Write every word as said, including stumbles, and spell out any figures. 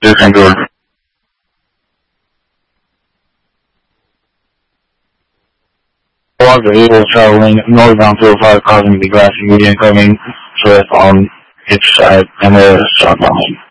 Yes, Saint George. Roger, it was traveling northbound two oh five causing the grassy median coming swift on its side and the southbound.